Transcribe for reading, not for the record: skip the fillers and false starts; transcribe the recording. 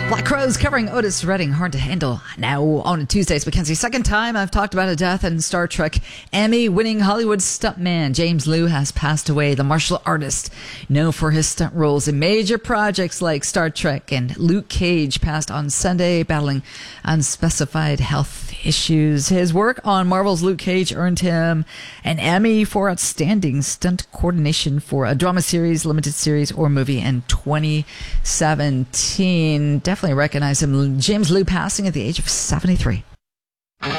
Black Crowes covering Otis Redding, Hard to Handle. Now on Tuesdays, Mackenzie. Second time I've talked about a death in Star Trek. Emmy-winning Hollywood stuntman James Liu has passed away. The martial artist, known for his stunt roles in major projects like Star Trek and Luke Cage, passed on Sunday, battling unspecified health issues. His work on Marvel's Luke Cage earned him an Emmy for Outstanding Stunt Coordination for a drama series, limited series, or movie in 2017. Definitely recognize him. James Liu passing at the age of 73.